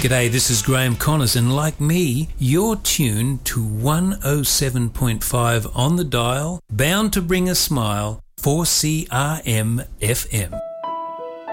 G'day, this is Graham Connors, and like me, you're tuned to 107.5 on the dial, bound to bring a smile, 4CRM FM.